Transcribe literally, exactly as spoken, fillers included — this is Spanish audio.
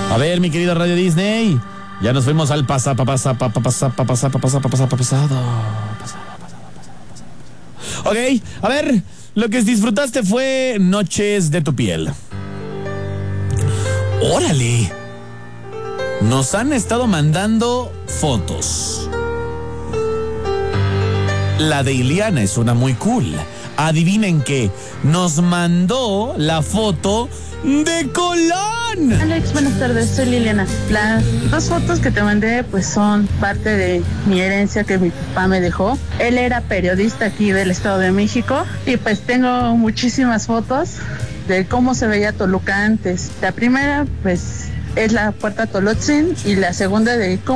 A ver, mi querido Radio Disney, ya nos fuimos al pasa, pa, pasa, pa, pa, pasa, pa, pasa, pa, pasa, pa, pasa, pa, pasado. Pasado, pasado, pasado, pasado. Ok, a ver, lo que disfrutaste fue Noches de tu piel. ¡Órale! Nos han estado mandando fotos. La de Iliana es una muy cool. Adivinen qué, nos mandó la foto de Colón. Alex, buenas tardes, soy Liliana. Las dos fotos que te mandé pues son parte de mi herencia que mi papá me dejó. Él era periodista aquí del Estado de México y pues tengo muchísimas fotos de cómo se veía Toluca antes. La primera pues es la Puerta Tolotzin y la segunda de cómo